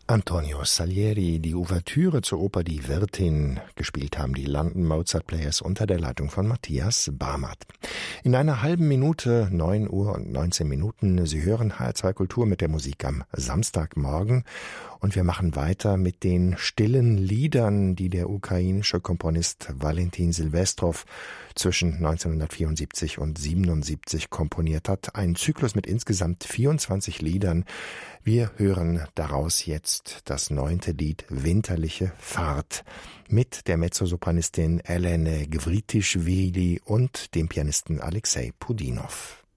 Antonio Salieri, die Ouvertüre zur Oper Die Wirtin. Gespielt haben die London Mozart Players unter der Leitung von Matthias Barmert. In einer halben Minute, 9 Uhr und 19 Minuten, Sie hören HR2 Kultur mit der Musik am Samstagmorgen. Und wir machen weiter mit den stillen Liedern, die der ukrainische Komponist Valentin Silvestrov zwischen 1974 und 1977 komponiert hat. Ein Zyklus mit insgesamt 24 Liedern. Wir hören daraus jetzt das 9. Lied Winterliche Fahrt mit der Mezzosopranistin Elene Gvritischvili und dem Pianisten Alexei Pudinow.